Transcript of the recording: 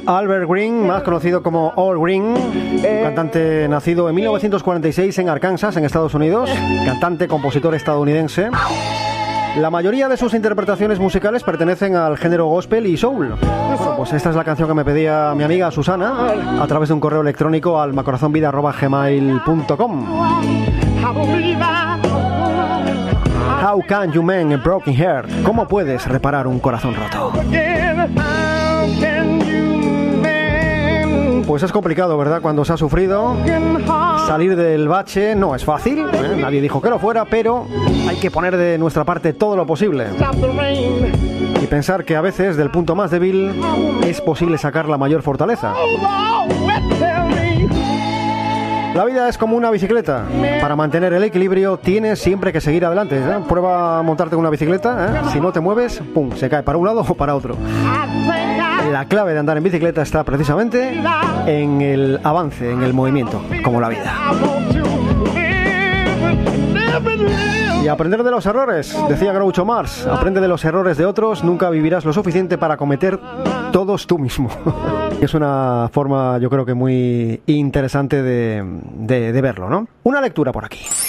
Albert Green, más conocido como Al Green, cantante nacido en 1946 en Arkansas, en Estados Unidos, cantante, compositor estadounidense. La mayoría de sus interpretaciones musicales pertenecen al género gospel y soul. Bueno, pues esta es la canción que me pedía mi amiga Susana a través de un correo electrónico al almacorazonvida@gmail.com. How can you mend a broken heart? ¿Cómo puedes reparar un corazón roto? Pues es complicado, ¿verdad? Cuando se ha sufrido, salir del bache no es fácil, ¿eh? Nadie dijo que lo fuera, pero hay que poner de nuestra parte todo lo posible y pensar que a veces del punto más débil es posible sacar la mayor fortaleza. La vida es como una bicicleta. Para mantener el equilibrio tienes siempre que seguir adelante, ¿eh? Prueba a montarte en una bicicleta, ¿eh? Si no te mueves, ¡pum!, se cae para un lado o para otro. La clave de andar en bicicleta está precisamente en el avance, en el movimiento, como la vida. Y aprender de los errores, decía Groucho Marx. Aprende de los errores de otros, nunca vivirás lo suficiente para cometer todos tú mismo. Es una forma, yo creo que muy interesante de verlo, ¿no? Una lectura por aquí.